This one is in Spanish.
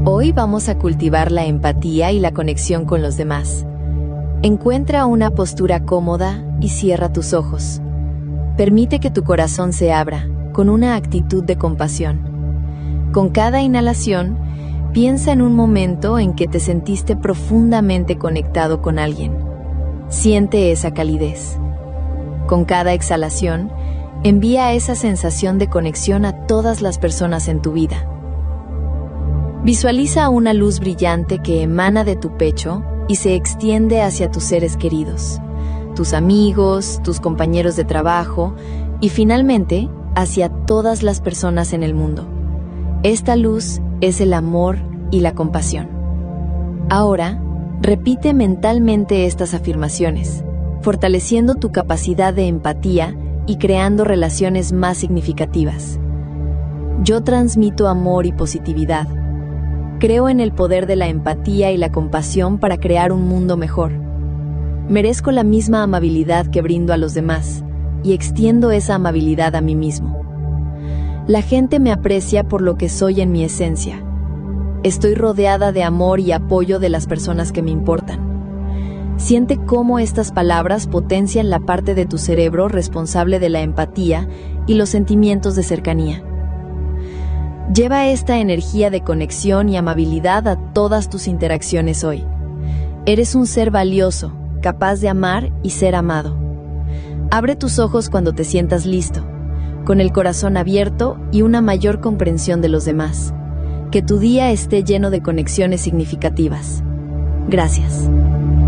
Hoy vamos a cultivar la empatía y la conexión con los demás. Encuentra una postura cómoda y cierra tus ojos. Permite que tu corazón se abra con una actitud de compasión. Con cada inhalación, piensa en un momento en que te sentiste profundamente conectado con alguien. Siente esa calidez. Con cada exhalación, envía esa sensación de conexión a todas las personas en tu vida. Visualiza una luz brillante que emana de tu pecho y se extiende hacia tus seres queridos, tus amigos, tus compañeros de trabajo y finalmente hacia todas las personas en el mundo. Esta luz es el amor y la compasión. Ahora, repite mentalmente estas afirmaciones, fortaleciendo tu capacidad de empatía y creando relaciones más significativas. Yo transmito amor y positividad. Creo en el poder de la empatía y la compasión para crear un mundo mejor. Merezco la misma amabilidad que brindo a los demás y extiendo esa amabilidad a mí mismo. La gente me aprecia por lo que soy en mi esencia. Estoy rodeada de amor y apoyo de las personas que me importan. Siente cómo estas palabras potencian la parte de tu cerebro responsable de la empatía y los sentimientos de cercanía. Lleva esta energía de conexión y amabilidad a todas tus interacciones hoy. Eres un ser valioso, capaz de amar y ser amado. Abre tus ojos cuando te sientas listo, con el corazón abierto y una mayor comprensión de los demás. Que tu día esté lleno de conexiones significativas. Gracias.